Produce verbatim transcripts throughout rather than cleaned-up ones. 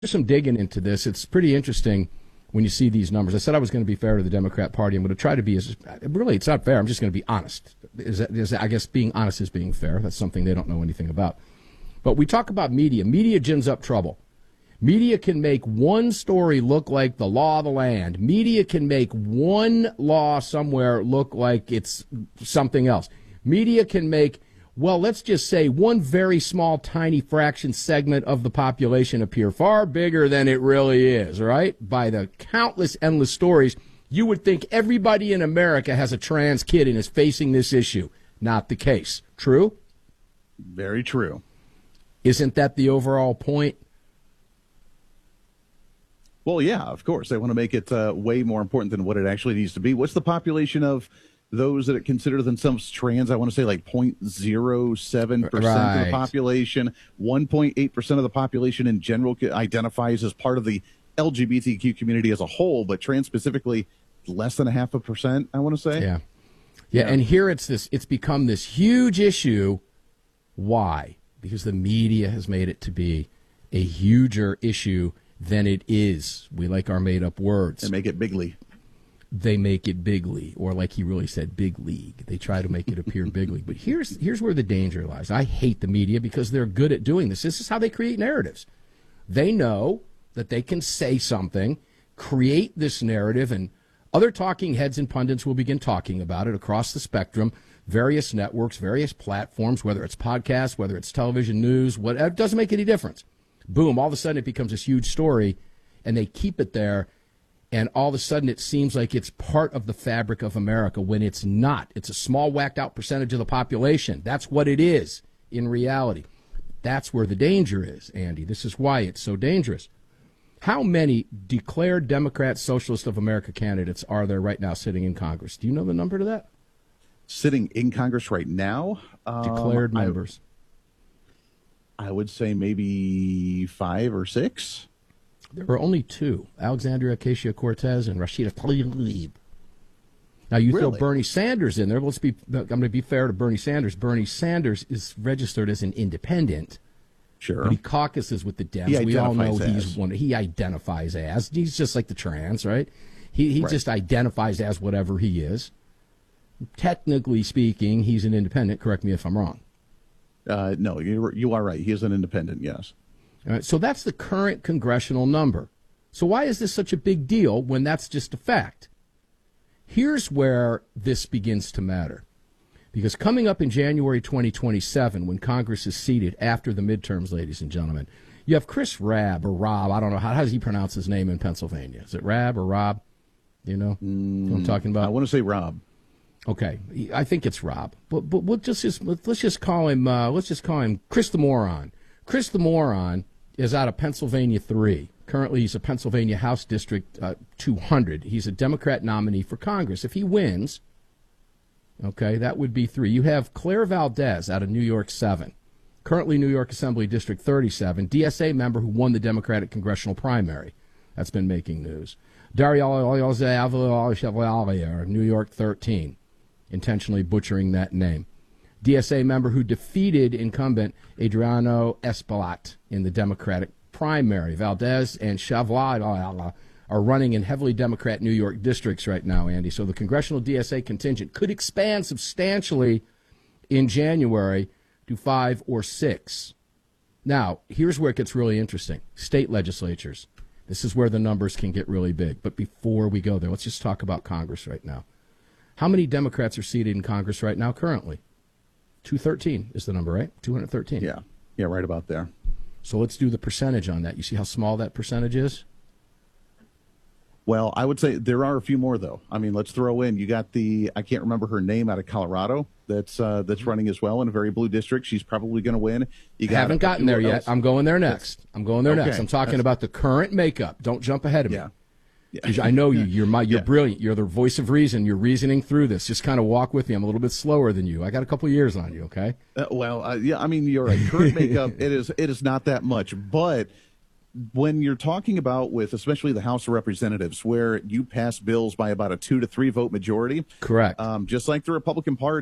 some digging into this. It's pretty interesting when you see these numbers. I said I was going to be fair to the Democrat Party. I'm going to try to be as really. It's not fair. I'm just going to be honest. Is that, is that, I guess being honest is being fair. That's something they don't know anything about. But we talk about media. Media gins up trouble. Media can make one story look like the law of the land. Media can make one law somewhere look like it's something else. Media can make, well, let's just say one very small, tiny fraction segment of the population appear far bigger than it really is, right? By the countless, endless stories, you would think everybody in America has a trans kid and is facing this issue. Not the case. True? Very true. Isn't that the overall point? Well, yeah, of course. They want to make it uh, way more important than what it actually needs to be. What's the population of those that consider themselves trans? I want to say like zero point zero seven percent right. of the population. one point eight percent of the population in general identifies as part of the L G B T Q community as a whole, but trans specifically less than a half a percent, I want to say. Yeah. Yeah, yeah. And here it's this. It's become this huge issue. Why? Because the media has made it to be a huger issue than it is. We like our made-up words. They make it bigly. They make it bigly, or like he really said, big league. They try to make it appear bigly. But here's here's where the danger lies. I hate the media because they're good at doing this. This is how they create narratives. They know that they can say something, create this narrative, and other talking heads and pundits will begin talking about it across the spectrum, various networks, various platforms, whether it's podcasts, whether it's television news, whatever, it doesn't make any difference. Boom, all of a sudden it becomes this huge story, and they keep it there, and all of a sudden it seems like it's part of the fabric of America when it's not. It's a small, whacked-out percentage of the population. That's what it is in reality. That's where the danger is, Andy. This is why it's so dangerous. How many declared Democrat Socialist of America candidates are there right now sitting in Congress? Do you know the number to that? Sitting in Congress right now? Declared um, members. I, I would say maybe five or six. There were only two, Alexandria Ocasio-Cortez and Rashida Tlaib. Now, you Really? throw Bernie Sanders in there. Let's be, I'm going to be fair to Bernie Sanders. Bernie Sanders is registered as an independent. Sure. But he caucuses with the Dems. He We all know identifies he's as. one. He identifies as. He's just like the trans, right? He he Right. just identifies as whatever he is. Technically speaking, he's an independent. Correct me if I'm wrong. Uh, no, you're, you are right. He is an independent, yes. All right, so that's the current congressional number. So why is this such a big deal when that's just a fact? Here's where this begins to matter. Because coming up in January twenty twenty-seven, when Congress is seated after the midterms, ladies and gentlemen, you have Chris Rabb or Rob. I don't know. How, how does he pronounce his name in Pennsylvania? Is it Rabb or Rob? You know Mm, what I'm talking about? I want to say Rob. Okay, I think it's Rob. But but we'll just, just let's just call him uh, let's just call him Chris the Moron. Chris the Moron is out of Pennsylvania three. Currently, he's a Pennsylvania House District uh, two hundred. He's a Democrat nominee for Congress. If he wins, okay, that would be three. You have Claire Valdez out of New York seven, currently New York Assembly District thirty-seven, D S A member who won the Democratic congressional primary. That's been making news. Dario Chevalier, New York thirteen, intentionally butchering that name. D S A member who defeated incumbent Adriano Espaillat in the Democratic primary. Valdez and Chevalier are running in heavily Democrat New York districts right now, Andy. So the congressional D S A contingent could expand substantially in January to five or six. Now, here's where it gets really interesting. State legislatures. This is where the numbers can get really big. But before we go there, let's just talk about Congress right now. How many Democrats are seated in Congress right now currently? two thirteen is the number, right? two hundred thirteen. Yeah. Yeah, right about there. So let's do the percentage on that. You see how small that percentage is? Well, I would say there are a few more, though. I mean, let's throw in, you got the, I can't remember her name, out of Colorado that's uh, that's running as well in a very blue district. She's probably going to win. You got haven't gotten there yet. else. I'm going there next. I'm going there Okay. next. I'm talking That's- about the current makeup. Don't jump ahead of me. Yeah. Yeah. 'Cause I know you. You're my. You're Yeah. brilliant. You're the voice of reason. You're reasoning through this. Just kind of walk with me. I'm a little bit slower than you. I got a couple years on you. Okay. Uh, well, uh, yeah, I mean, you're right. Current makeup, it is it is not that much. But when you're talking about with, especially the House of Representatives, where you pass bills by about a two to three vote majority, Correct. um, just like the Republican Party,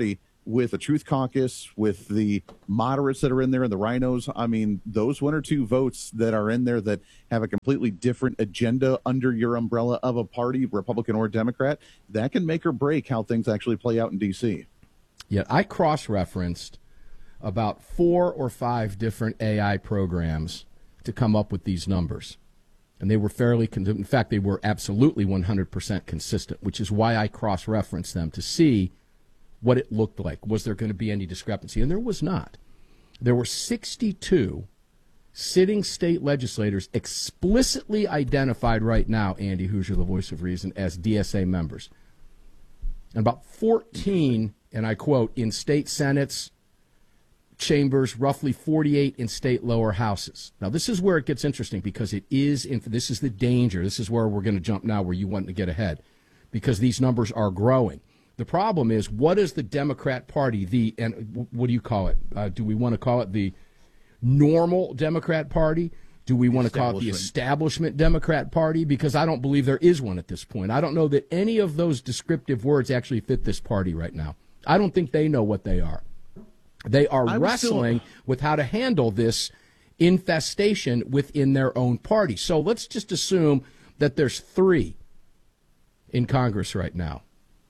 with the Truth Caucus, with the moderates that are in there and the rhinos, I mean, those one or two votes that are in there that have a completely different agenda under your umbrella of a party, Republican or Democrat, that can make or break how things actually play out in D C. Yet I cross-referenced about four or five different A I programs to come up with these numbers. And they were fairly, con- in fact, they were absolutely one hundred percent consistent, which is why I cross-referenced them to see what it looked like. Was there going to be any discrepancy? And there was not. There were sixty-two sitting state legislators explicitly identified right now, Andy Hoosier, the voice of reason, as D S A members. And about fourteen, and I quote, in state senates, chambers, roughly forty-eight in state lower houses. Now, this is where it gets interesting because it is, in, this is the danger. This is where we're going to jump now where you want to get ahead because these numbers are growing. The problem is, what is the Democrat Party, the, and what do you call it? Uh, do we want to call it the normal Democrat Party? Do we want to call it the establishment Democrat Party? Because I don't believe there is one at this point. I don't know that any of those descriptive words actually fit this party right now. I don't think they know what they are. They are wrestling still... with how to handle this infestation within their own party. So let's just assume that there's three in Congress right now.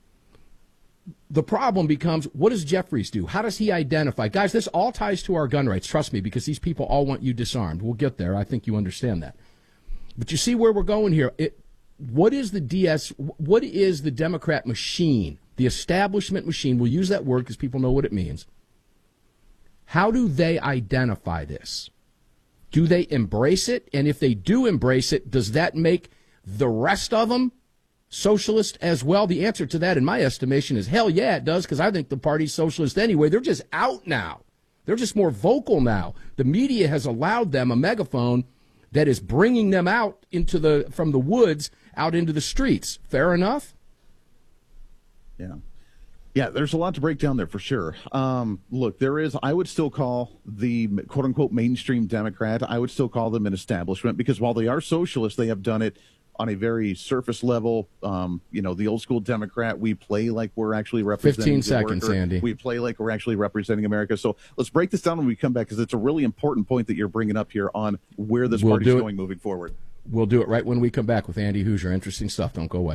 The problem becomes, what does Jeffries do? How does he identify? Guys, this all ties to our gun rights. Trust me, because these people all want you disarmed. We'll get there. I think you understand that. But you see where we're going here. It, what is the D S? What is the Democrat machine? The establishment machine. We'll use that word because people know what it means. How do they identify this? Do they embrace it? And if they do embrace it, does that make the rest of them socialist as well? The answer to that, in my estimation, is hell yeah, it does, because I think the party's socialist anyway. They're just out now. They're just more vocal now. The media has allowed them a megaphone that is bringing them out into the from the woods out into the streets. Fair enough? Yeah. Yeah, there's a lot to break down there for sure. Um, look, there is, I would still call the quote-unquote mainstream Democrat, I would still call them an establishment, because while they are socialists, they have done it on a very surface level. Um, you know, the old school Democrat, we play like we're actually representing fifteen seconds, worker. Andy. We play like we're actually representing America. So let's break this down when we come back, because it's a really important point that you're bringing up here on where this we'll party's going moving forward. We'll do it right when we come back with Andy Hoosier. Interesting stuff. Don't go away.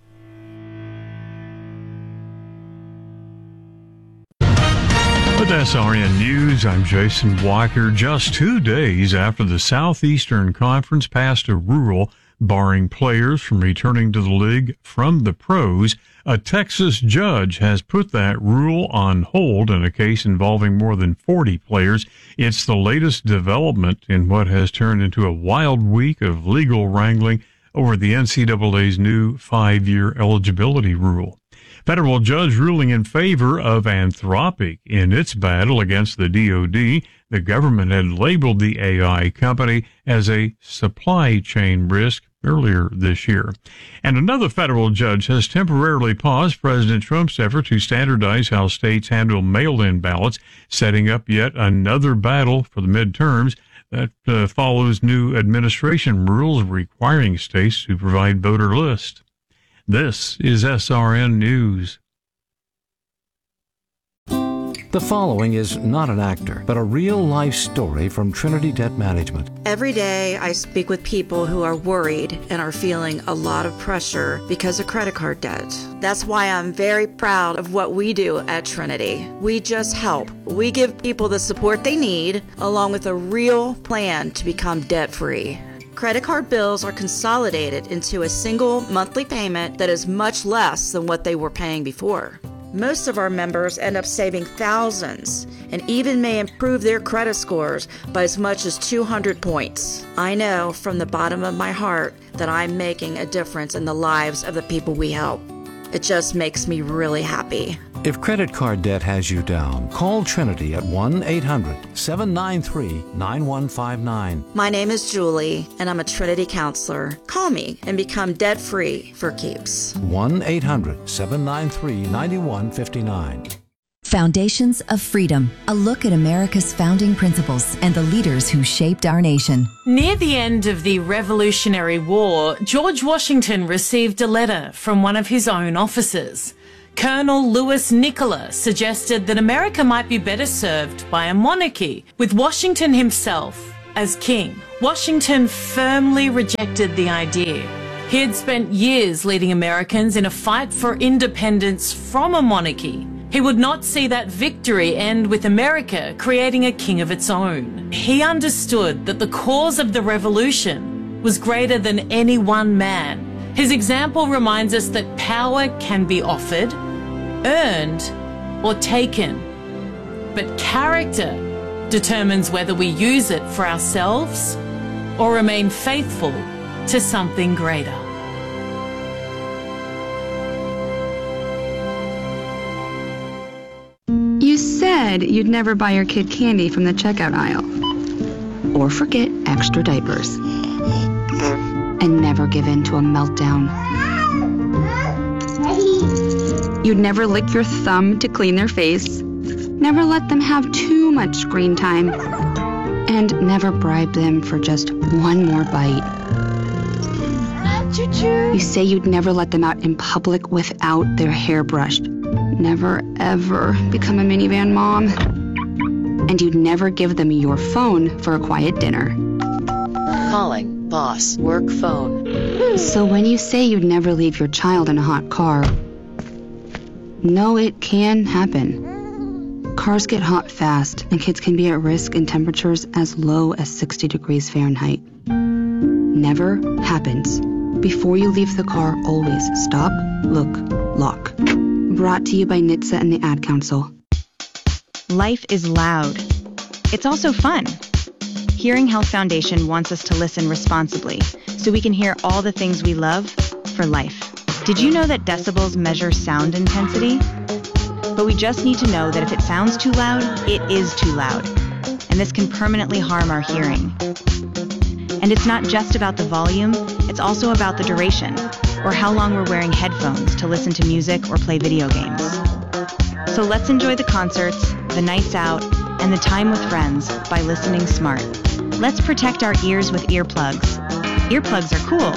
With S R N News, I'm Jason Walker. Just two days after the Southeastern Conference passed a rule barring players from returning to the league from the pros, a Texas judge has put that rule on hold in a case involving more than forty players. It's the latest development in what has turned into a wild week of legal wrangling over the N C double A's new five-year eligibility rule. Federal judge ruling in favor of Anthropic in its battle against the D O D. The government had labeled the A I company as a supply chain risk earlier this year. And another federal judge has temporarily paused President Trump's effort to standardize how states handle mail-in ballots, setting up yet another battle for the midterms that uh, follows new administration rules requiring states to provide voter lists. This is S R N News. The following is not an actor, but a real-life story from Trinity Debt Management. Every day I speak with people who are worried and are feeling a lot of pressure because of credit card debt. That's why I'm very proud of what we do at Trinity. We just help. We give people the support they need, along with a real plan to become debt-free. Credit card bills are consolidated into a single monthly payment that is much less than what they were paying before. Most of our members end up saving thousands and even may improve their credit scores by as much as two hundred points. I know from the bottom of my heart that I'm making a difference in the lives of the people we help. It just makes me really happy. If credit card debt has you down, call Trinity at one eight hundred seven nine three nine one five nine. My name is Julie, and I'm a Trinity counselor. Call me and become debt-free for keeps. one eight hundred seven nine three nine one five nine. Foundations of Freedom, a look at America's founding principles and the leaders who shaped our nation. Near the end of the Revolutionary War, George Washington received a letter from one of his own officers. Colonel Louis Nicola suggested that America might be better served by a monarchy, with Washington himself as king. Washington firmly rejected the idea. He had spent years leading Americans in a fight for independence from a monarchy. He would not see that victory end with America creating a king of its own. He understood that the cause of the revolution was greater than any one man. His example reminds us that power can be offered, earned, or taken. But character determines whether we use it for ourselves or remain faithful to something greater. You said you'd never buy your kid candy from the checkout aisle. Or forget extra diapers. And never give in to a meltdown. You'd never lick your thumb to clean their face. Never let them have too much screen time. And never bribe them for just one more bite. You say you'd never let them out in public without their hair brushed. Never, ever become a minivan mom. And you'd never give them your phone for a quiet dinner. Calling boss work phone. So when you say you'd never leave your child in a hot car, no, it can happen. Cars get hot fast, and kids can be at risk in temperatures as low as sixty degrees Fahrenheit. Never happens. Before you leave the car, always stop, look, lock. Brought to you by N H T S A and the Ad Council. Life is loud. It's also fun. Hearing Health Foundation wants us to listen responsibly so we can hear all the things we love for life. Did you know that decibels measure sound intensity? But we just need to know that if it sounds too loud, it is too loud. And this can permanently harm our hearing. And it's not just about the volume, it's also about the duration, or how long we're wearing headphones to listen to music or play video games. So let's enjoy the concerts, the nights out, and the time with friends by listening smart. Let's protect our ears with earplugs. Earplugs are cool.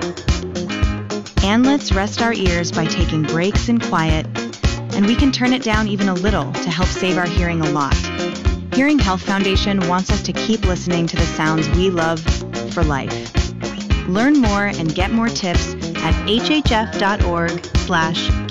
And let's rest our ears by taking breaks in quiet, and we can turn it down even a little to help save our hearing a lot. Hearing Health Foundation wants us to keep listening to the sounds we love for life. Learn more and get more tips at hhf.org slash